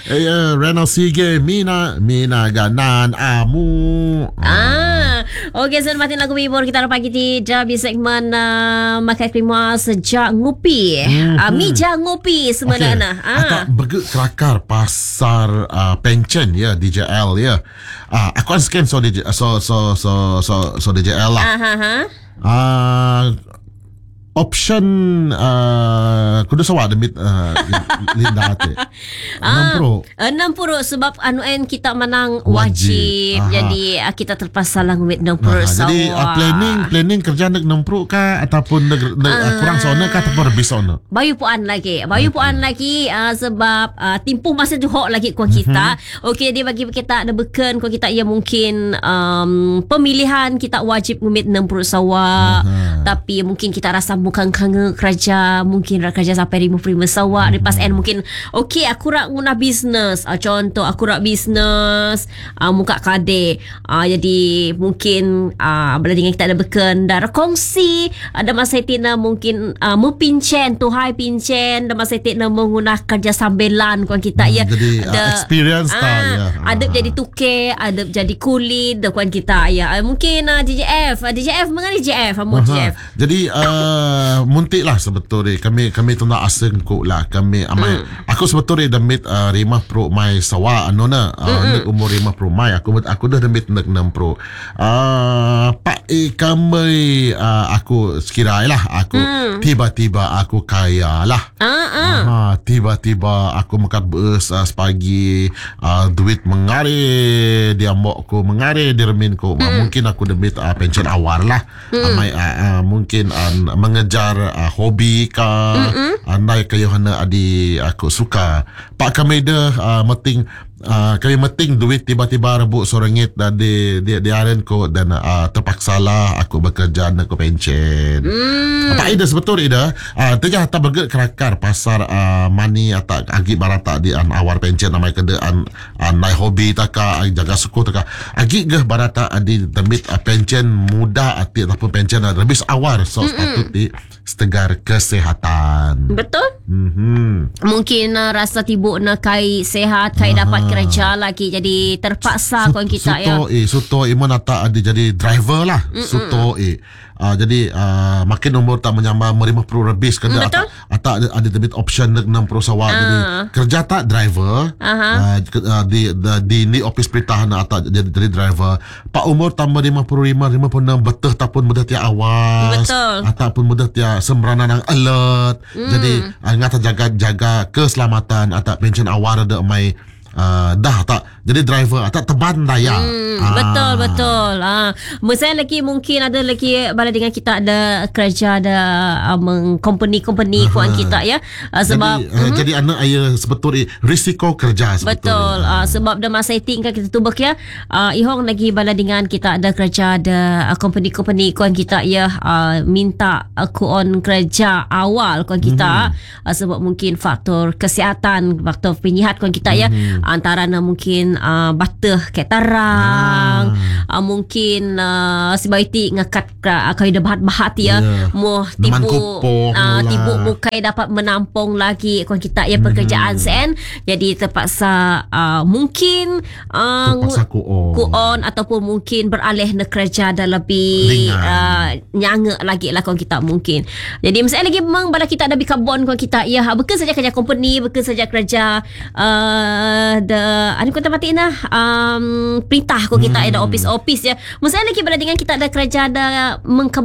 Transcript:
Renal sige Mina ganan amu. Okey, selamat lagu hibur kita pagi tidak di segmen makan krima sejak ngopi. Mija ngopi sebenarnya. Akak bergerak kelakar pasar pencen ya DJL ya. Aku scan so DJL lah. Option kudu sawa demit Linda ate 60 sebab kita menang wajib. Jadi kita terpaksa lah ngumit 60 sawa. Jadi planning kerja nak 60 kah ataupun kurang sona kah ataupun lebih sona? Bayu puan lagi sebab timpuh masa tu hok lagi kuat kita. Okey, dia bagi kita ada beken kuat kita ya mungkin pemilihan kita wajib ngumit 60 sawa. Tapi mungkin kita rasa bukan kanga kerja, mungkin kerja sampai 55 sawa. Lepas mungkin okey aku rak guna bisnes. Contoh aku rak bisnes muka kade. Jadi mungkin bila dengan kita ada beken dah kongsi ada masa tina mungkin mempincen tuhai pincen ada masa tina menggunakan kerja sambilan kuan kita ya. Jadi experience ya. Ada jadi tuke, ada jadi kulit kuan kita ya. Mungkin DJF mengenai DJF. Jadi muntik lah sebetulnya kami tu nak asing ko lah kami aku sebetulnya damit 5 pro mai sawa anona umur 5 pro mai aku dah damit nak 6 pro pak kami aku sekirai lah aku tiba-tiba aku kaya lah tiba-tiba aku makan beus sepagi duit mengare dia mbok ko mengare dirmin ko mungkin aku damit pension awal lah mungkin mengejar hobi ka andai kayuhana adi aku suka pak kami dah kami meting duit tiba-tiba rebuk sorangit dan dia aren ko dan terpaksalah aku bekerja nak ko pension. Apa ida sebetul ida tejah tak bergerak kelakar pasar money atau agi barata di awal pension namai kede nai hobi taka jaga suku taka agi geh barata adi demit pension muda ati ataupun pension lebih awal so patut di setegar kesehatan. Betul. Mungkin rasa tibuk nak kai sehat kai dapat kerja lagi jadi terpaksa kon kita suto mana tak ada jadi driver lah suto jadi makin umur tak menyambar 50 lebih sekadar atau ada debit option 60 sawa jadi kerja tak driver di office peritahan atau jadi driver pak umur tambah 55 56 betul ataupun mudah tia awas ataupun mudah tia sembrana nang alert jadi ngata jaga keselamatan atau pension awal ada mai dah tak jadi driver tak teban daya. Betul. Misalnya lagi mungkin ada lagi bala dengan kita ada kerja ada company kuan kita ya sebab jadi anak ayah sebetulnya risiko kerja sebetulnya. Betul. Sebab dah masa tinggal kita tubak ya ihong lagi bala dengan kita ada kerja ada company kuan kita ya minta kuon kerja awal kuan kita sebab mungkin faktor kesihatan faktor penyihat kuan kita ya antara mungkin batuh ketarang mungkin sebaiti ngakat kau dah bahat ya mu tibu mukai dapat menampung lagi kon kita ya pekerjaan sen jadi terpaksa mungkin kuon ataupun mungkin beralih nak kerja dah lebih nyanga lagi lah kon kita mungkin jadi misalnya lagi memang bala kita ada bikabon kon kita ya bukan saja kerja company bukan saja kerja ada kata mati nah perintah ko kita ada office ya. Misalnya lagi pada dengan kita ada kerja ada